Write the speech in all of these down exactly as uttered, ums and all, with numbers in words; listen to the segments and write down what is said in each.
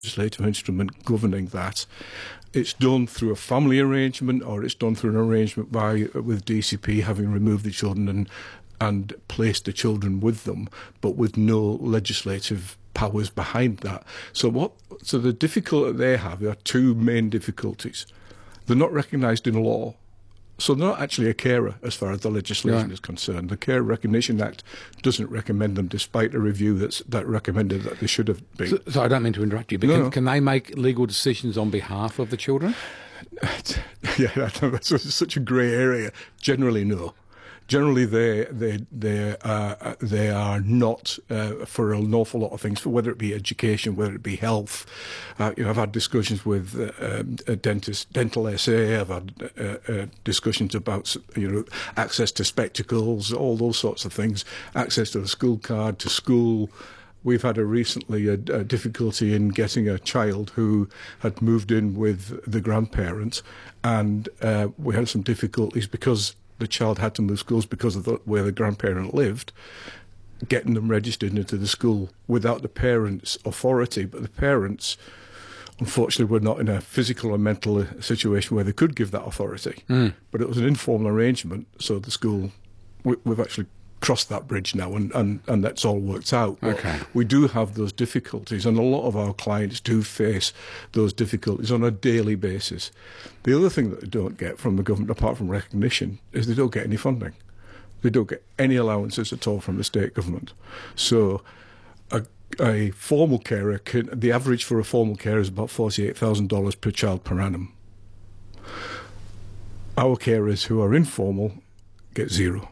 legislative instrument governing that. It's done through a family arrangement, or it's done through an arrangement by with D C P having removed the children and and placed the children with them, but with no legislative powers behind that. So what? So the difficulty they have, there are two main difficulties. They're not recognised in law. So they're not actually a carer as far as the legislation right. is concerned. The Care Recognition Act doesn't recommend them, despite a review that's, that recommended that they should have been. So, so I don't mean to interrupt you, but No, can, no. can they make legal decisions on behalf of the children? Yeah, that's such a grey area. Generally, no. Generally, they they they uh, they are not uh, for an awful lot of things, for whether it be education, whether it be health. Uh, you know, I've had discussions with uh, um, a dentist, dental S A. I've had uh, uh, discussions about you know access to spectacles, all those sorts of things, access to the school card, to school. We've had a recently a, a difficulty in getting a child who had moved in with the grandparents, and uh, we had some difficulties because the child had to move schools because of the, where the grandparent lived, getting them registered into the school without the parents' authority. But the parents, unfortunately, were not in a physical or mental situation where they could give that authority. Mm. But it was an informal arrangement, so the school, we, we've actually crossed that bridge now, and, and, and that's all worked out. But okay. we do have those difficulties, and a lot of our clients do face those difficulties on a daily basis. The other thing that they don't get from the government, apart from recognition, is they don't get any funding. They don't get any allowances at all from the state government. So a, a formal carer, can, the average for a formal carer is about forty-eight thousand dollars per child per annum. Our carers who are informal get zero.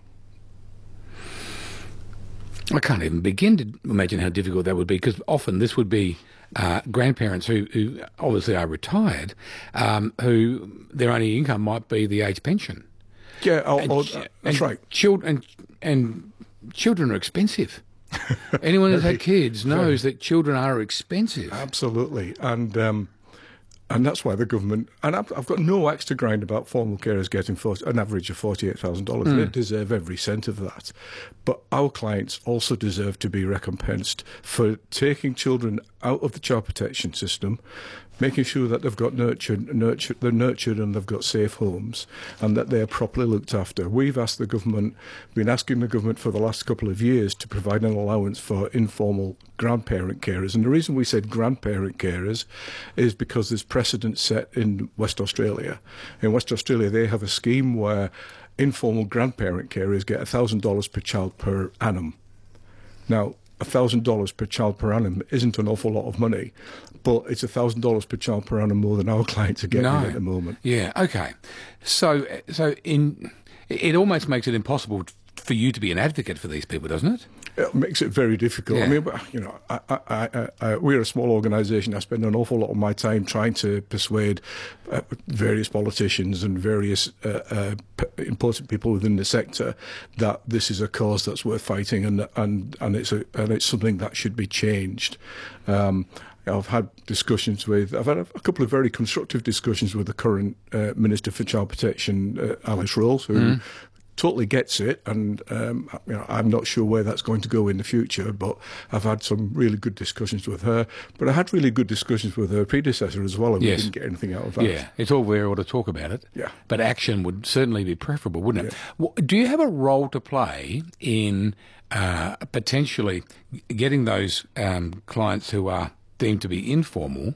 I can't even begin to imagine how difficult that would be, because often this would be uh, grandparents who, who obviously are retired, um, who their only income might be the age pension. Yeah, I'll, and, I'll, ch- that's and right. Children and, and children are expensive. Anyone who's had kids knows that children are expensive. Absolutely, and um, and that's why the government, and I've, I've got no axe to grind about formal carers getting forty, an average of forty-eight thousand dollars. Mm. They deserve every cent of that. But our clients also deserve to be recompensed for taking children out of the child protection system, making sure that they've got nurtured, nurtured, they're nurtured and they've got safe homes, and that they're properly looked after. We've asked the government, been asking the government for the last couple of years to provide an allowance for informal grandparent carers. And the reason we said grandparent carers is because there's precedent set in West Australia. In West Australia, they have a scheme where informal grandparent carers get one thousand dollars per child per annum. Now, one thousand dollars per child per annum isn't an awful lot of money, but it's one thousand dollars per child per annum more than our clients are getting No. at the moment. Yeah, okay. So, so in it almost makes it impossible for you to be an advocate for these people, doesn't it? It makes it very difficult. Yeah. I mean, but, you know, I, I, I, I, we're a small organisation. I spend an awful lot of my time trying to persuade uh, various politicians and various uh, uh, p- important people within the sector that this is a cause that's worth fighting, and and and it's a, and it's something that should be changed. Um, I've had discussions with, I've had a, a couple of very constructive discussions with the current uh, Minister for Child Protection, uh, Alice Rowles, who Mm. totally gets it, and um, you know, I'm not sure where that's going to go in the future, but I've had some really good discussions with her. But I had really good discussions with her predecessor as well, and Yes. we didn't get anything out of that. Yeah, it's all very well to talk about it, Yeah. but action would certainly be preferable, wouldn't it? Well, do you have a role to play in uh, potentially getting those um, clients who are deemed to be informal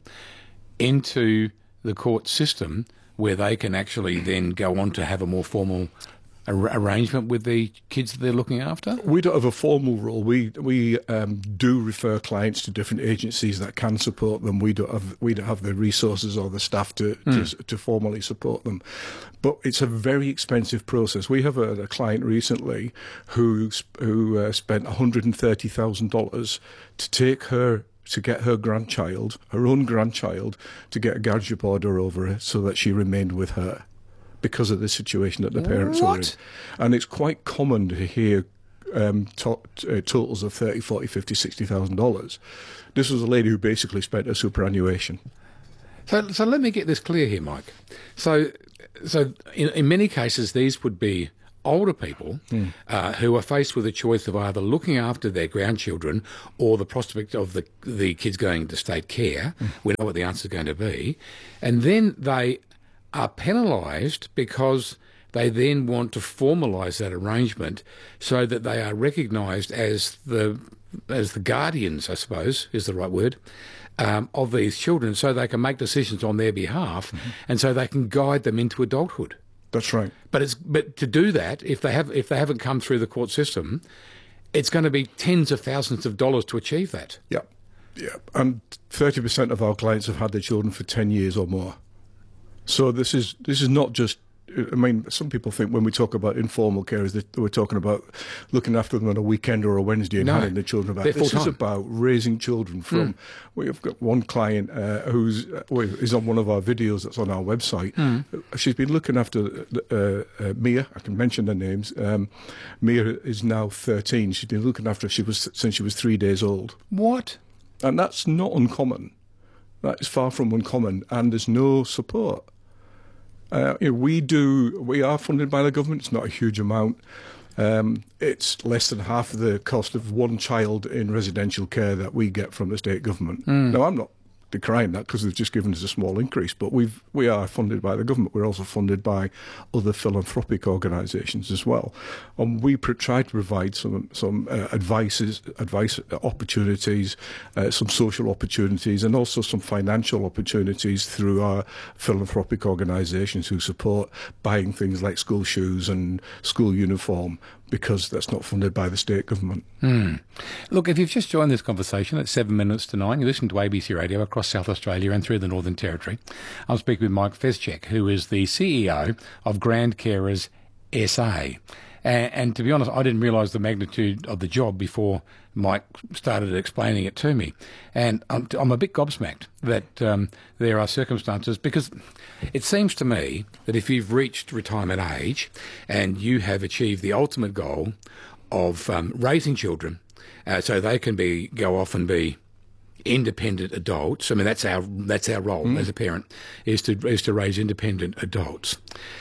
into the court system, where they can actually then go on to have a more formal ar- arrangement with the kids that they're looking after? We don't have a formal role. We we um, do refer clients to different agencies that can support them. We don't have we don't have the resources or the staff to Mm. to, to formally support them. But it's a very expensive process. We have a, a client recently who sp- who uh, spent one hundred and thirty thousand dollars to take her. to get her grandchild, her own grandchild, to get a guardianship order over her so that she remained with her because of the situation that the parents were in. What? And it's quite common to hear um, to- uh, totals of thirty, forty, fifty, sixty thousand dollars. This was a lady who basically spent her superannuation. So, so let me get this clear here, Mike. So, so in, in many cases, these would be older people mm. uh, who are faced with a choice of either looking after their grandchildren or the prospect of the the kids going into state care. Mm. We know what the answer is going to be. And then they are penalised because they then want to formalise that arrangement so that they are recognised as the as the guardians, I suppose, is the right word, um, of these children, so they can make decisions on their behalf, mm-hmm. and so they can guide them into adulthood. That's right. But it's but to do that, if they have if they haven't come through the court system, it's going to be tens of thousands of dollars to achieve that. Yeah, yeah. And thirty percent of our clients have had their children for ten years or more. So this is this is not just. I mean, some people think when we talk about informal carers that we're talking about looking after them on a weekend or a Wednesday and no, handing the children back. This full-time. is about raising children from... Mm. We've got one client uh, who's uh, is on one of our videos that's on our website. Mm. She's been looking after uh, uh, Mia. I can mention their names. Um, Mia is now thirteen. She's been looking after her she was, since she was three days old. What? And that's not uncommon. That is far from uncommon. And there's no support. Uh, you know, we do. We are funded by the government. It's not a huge amount. Um, it's less than half of the cost of one child in residential care that we get from the state government. Mm. Now, I'm not decrying that because they've just given us a small increase, but we've we are funded by the government. We're also funded by other philanthropic organisations as well, and we pr- try to provide some some uh, advices, advice opportunities, uh, some social opportunities, and also some financial opportunities through our philanthropic organisations who support buying things like school shoes and school uniform, because that's not funded by the state government. Mm. Look, if you've just joined this conversation at seven minutes to nine, you listen to A B C Radio across South Australia and through the Northern Territory. I'm speaking with Mike Fezcek, who is the C E O of Grand Carers S A. And, and to be honest, I didn't realise the magnitude of the job before Mike started explaining it to me. And I'm, I'm a bit gobsmacked that um, there are circumstances, because it seems to me that if you've reached retirement age and you have achieved the ultimate goal of um, raising children uh, so they can be go off and be independent adults. I mean, that's our that's our role mm. as a parent, is to is to raise independent adults.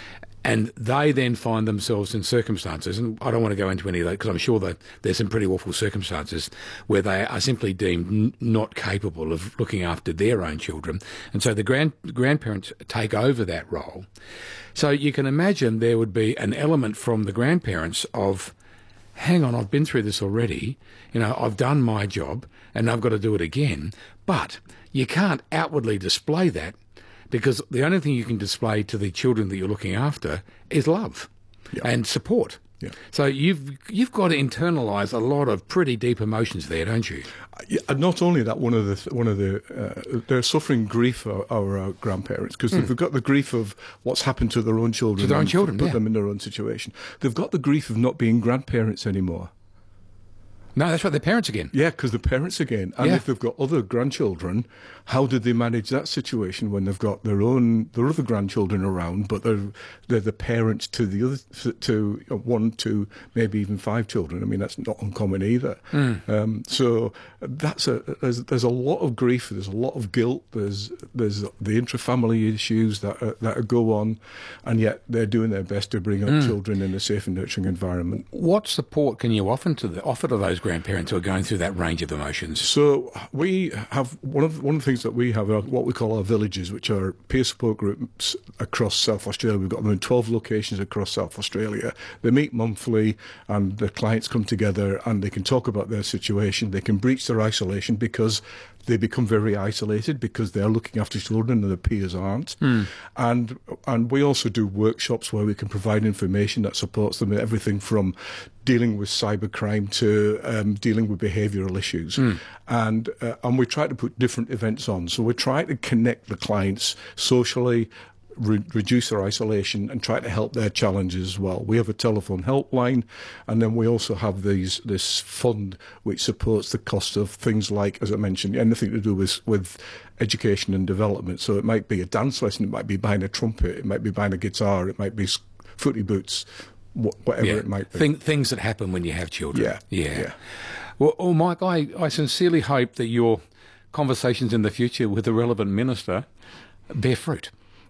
And they then find themselves in circumstances, and I don't want to go into any of that because I'm sure that there's some pretty awful circumstances where they are simply deemed n- not capable of looking after their own children. And so the grand grandparents take over that role. So you can imagine there would be an element from the grandparents of, hang on, I've been through this already. You know, I've done my job and I've got to do it again. But you can't outwardly display that, because the only thing you can display to the children that you're looking after is love yeah. and support. Yeah. So you've you've got to internalise a lot of pretty deep emotions there, don't you? Yeah, not only that, one of the one of the uh, they're suffering grief, our, our uh, grandparents, because mm. they've got the grief of what's happened to their own children, to their own children, put yeah. them in their own situation. They've got the grief of not being grandparents anymore. No, that's right, they're parents again. Yeah, because they're parents again. And yeah. if they've got other grandchildren, how did they manage that situation when they've got their own, their other grandchildren around, but they're they're the parents to the other, to one, two, maybe even five children? I mean, that's not uncommon either. Mm. Um, so that's a there's there's a lot of grief, there's a lot of guilt, there's there's the intrafamily issues that uh, that go on, and yet they're doing their best to bring up mm. children in a safe and nurturing environment. What support can you offer to the offer to those grandparents who are going through that range of emotions? So we have one of one of the things that we have are what we call our villages, which are peer support groups across South Australia. We've got them in twelve locations across South Australia. They meet monthly, and the clients come together and they can talk about their situation. They can breach their isolation because they become very isolated because they're looking after children and their peers aren't. Mm. And and we also do workshops where we can provide information that supports them in everything from dealing with cybercrime to um, dealing with behavioural issues. Mm. And uh, and we try to put different events on. So we try to connect the clients socially, Re- reduce their isolation, and try to help their challenges as well. We have a telephone helpline, and then we also have these this fund which supports the cost of things like, as I mentioned, anything to do with with education and development. So it might be a dance lesson, it might be buying a trumpet, it might be buying a guitar, it might be footy boots, wh- whatever yeah. it might be. Thing, things that happen when you have children. Yeah, yeah. yeah. Well, well, Mike, I, I sincerely hope that your conversations in the future with the relevant minister bear fruit.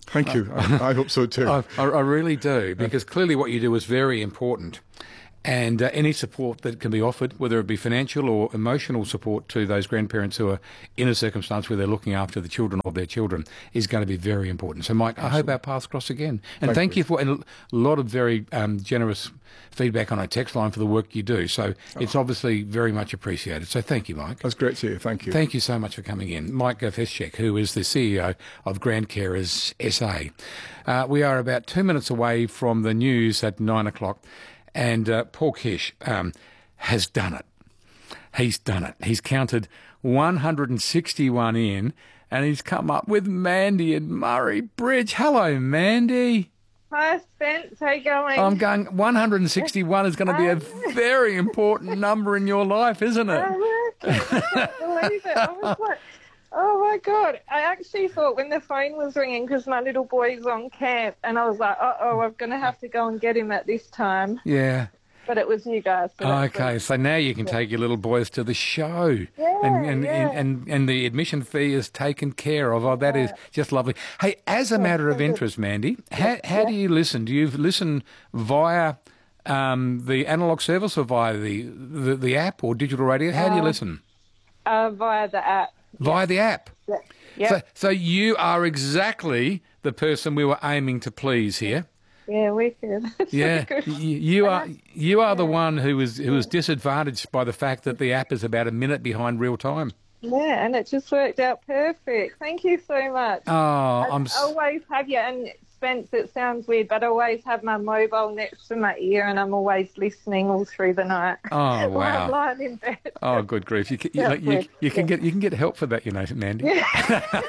Thank you. I, I hope so too. I, I really do, because clearly what you do is very important. And uh, any support that can be offered, whether it be financial or emotional support to those grandparents who are in a circumstance where they're looking after the children of their children, is going to be very important. So, Mike, Absolutely. I hope our paths cross again. And thank, thank you. you for and a lot of very um, generous feedback on our text line for the work you do. So oh. it's obviously very much appreciated. So thank you, Mike. That's great to hear. Thank you. Thank you so much for coming in. Mike Feschek, who is the C E O of Grand Carers S A. Uh, we are about two minutes away from the news at nine o'clock. And uh, Paul Kish um, has done it. He's done it. He's counted one hundred sixty-one in, and he's come up with Mandy and Murray Bridge. Hello, Mandy. Hi, Spence. How you going? I'm going, one hundred sixty-one is going to be a very important number in your life, isn't it? I can't believe it. I was like, oh, my God. I actually thought when the phone was ringing, because my little boy's on camp, and I was like, uh-oh, I'm going to have to go and get him at this time. Yeah. But it was you guys. So okay, so now you can yeah. take your little boys to the show. Yeah, and, and, yeah. and, and, and the admission fee is taken care of. Oh, that yeah. is just lovely. Hey, as a matter of interest, Mandy, how, how do you listen? Do you listen via um, the analogue service or via the, the, the app or digital radio? How do you listen? Uh, via the app. Via yeah. the app? Yeah. Yep. So, so you are exactly the person we were aiming to please here. Yeah, wicked. Yeah, you, you are you are the one who was who was disadvantaged by the fact that the app is about a minute behind real time. Yeah, and it just worked out perfect. Thank you so much. Oh, I I'm I always have you, and Spence, it sounds weird, but I always have my mobile next to my ear, and I'm always listening all through the night. Oh wow! I'm lying in bed. Oh, good grief! You can, you, you, you, you can yeah. get you can get help for that, you know, Mandy. Yeah.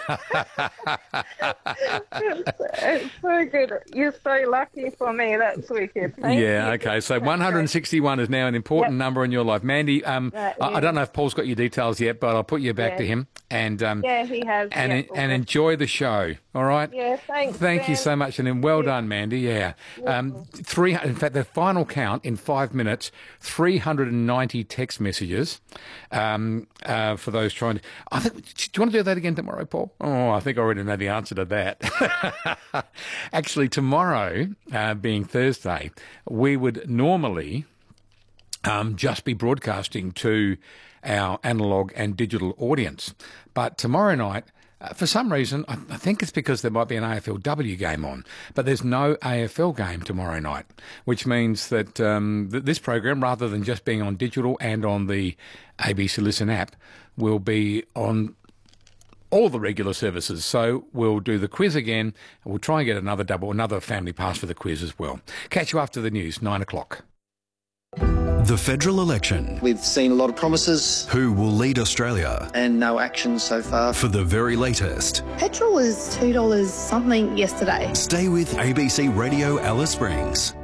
it's, it's so good. You're so lucky for me. That's wicked. Thank yeah. you. Okay. So one hundred sixty-one is now an important yep. number in your life, Mandy. Um, right, yeah. I, I don't know if Paul's got your details yet, but I'll put you back yeah. to him. And um, yeah, he has. And yeah, and enjoy the show. All right. Yeah. Thanks. Thank man. you so much, and then well yeah. done, Mandy. Yeah. Um, three. In fact, the final count in five minutes: three hundred and ninety text messages. Um, uh, for those trying to. I think. Do you want to do that again tomorrow, Paul? Oh, I think I already know the answer to that. Actually, tomorrow, uh, being Thursday, we would normally um, just be broadcasting to our analogue and digital audience, but tomorrow night. Uh, for some reason, I, I think it's because there might be an A F L W game on, but there's no A F L game tomorrow night, which means that, um, that this program, rather than just being on digital and on the A B C Listen app, will be on all the regular services. So we'll do the quiz again, and we'll try and get another double, another family pass for the quiz as well. Catch you after the news, nine o'clock. The federal election. We've seen a lot of promises. Who will lead Australia? And no action so far. For the very latest. Petrol was two dollars something yesterday. Stay with A B C Radio Alice Springs.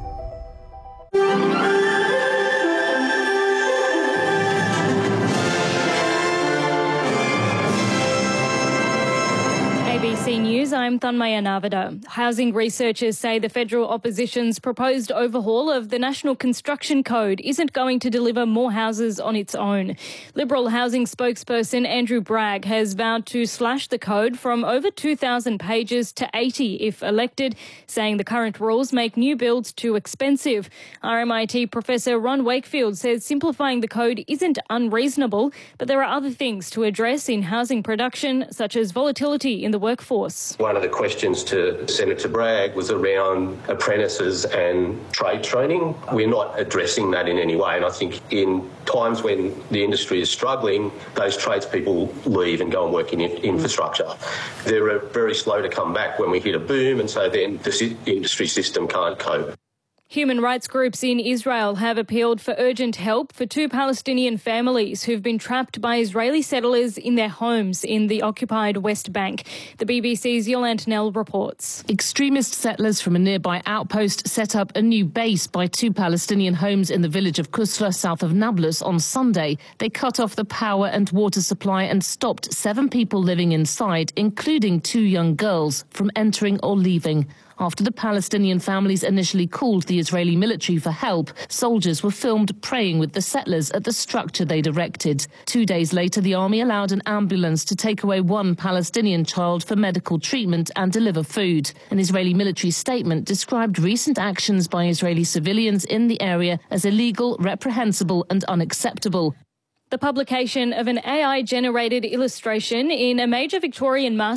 A B C News, I'm Thanmaya Navada. Housing researchers say the federal opposition's proposed overhaul of the National Construction Code isn't going to deliver more houses on its own. Liberal housing spokesperson Andrew Bragg has vowed to slash the code from over two thousand pages to eighty if elected, saying the current rules make new builds too expensive. R M I T Professor Ron Wakefield says simplifying the code isn't unreasonable, but there are other things to address in housing production, such as volatility in the workforce. One of the questions to Senator Bragg was around apprentices and trade training. We're not addressing that in any way, and I think in times when the industry is struggling, those tradespeople leave and go and work in infrastructure. They're very slow to come back when we hit a boom, and so then the industry system can't cope. Human rights groups in Israel have appealed for urgent help for two Palestinian families who've been trapped by Israeli settlers in their homes in the occupied West Bank. The B B C's Yolande Nell reports. Extremist settlers from a nearby outpost set up a new base by two Palestinian homes in the village of Kusra, south of Nablus, on Sunday. They cut off the power and water supply and stopped seven people living inside, including two young girls, from entering or leaving. After the Palestinian families initially called the Israeli military for help, soldiers were filmed praying with the settlers at the structure they'd erected. Two days later, the army allowed an ambulance to take away one Palestinian child for medical treatment and deliver food. An Israeli military statement described recent actions by Israeli civilians in the area as illegal, reprehensible and unacceptable. The publication of an A I-generated illustration in a major Victorian mass